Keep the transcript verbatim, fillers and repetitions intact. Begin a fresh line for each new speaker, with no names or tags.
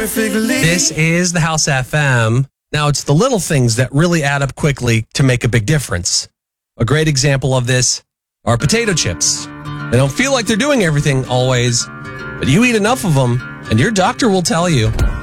perfectly.
This is the House F M. Now, it's the little things that really add up quickly to make a big difference. A great example of this are potato chips. They don't feel like they're doing everything always, but you eat enough of them, and your doctor will tell you.